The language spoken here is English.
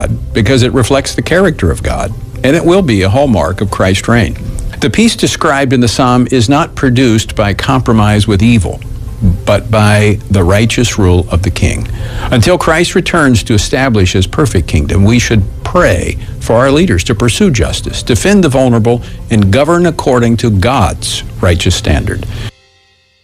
because it reflects the character of God, and it will be a hallmark of Christ's reign. The peace described in the psalm is not produced by compromise with evil, but by the righteous rule of the king. Until Christ returns to establish his perfect kingdom, we should pray for our leaders to pursue justice, defend the vulnerable, and govern according to God's righteous standard.